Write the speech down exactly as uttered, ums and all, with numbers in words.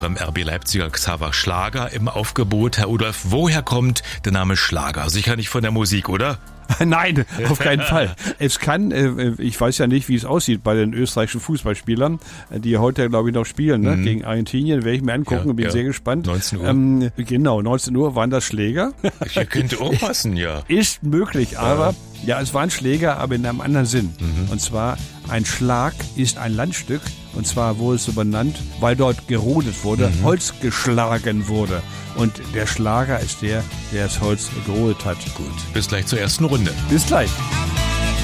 Beim R B Leipziger Xaver Schlager im Aufgebot. Herr Udolf, woher kommt der Name Schlager? Sicher nicht von der Musik, oder? Nein, auf keinen Fall. Es kann, ich weiß ja nicht, wie es aussieht bei den österreichischen Fußballspielern, die heute, glaube ich, noch spielen, ne? Mhm. Gegen Argentinien, werde ich mir angucken, ja, bin ja. sehr gespannt. neunzehn Uhr. Ähm, genau, neunzehn Uhr waren das Schläger. Hier könnte auch passen, ja. Ist möglich, aber ja. ja, es waren Schläger, aber in einem anderen Sinn. Mhm. Und zwar, ein Schlag ist ein Landstück, und zwar wurde es so benannt, weil dort gerodet wurde, mhm. Holz geschlagen wurde. Und der Schlager ist der, der das Holz gerodet hat. Gut, bis gleich zur ersten Runde. Bis gleich.